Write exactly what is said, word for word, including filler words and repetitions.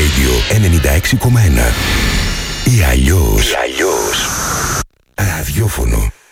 Radio ενενήντα έξι κόμμα ένα. Ή αλλιώς, ή αλλιώς ραδιόφωνο.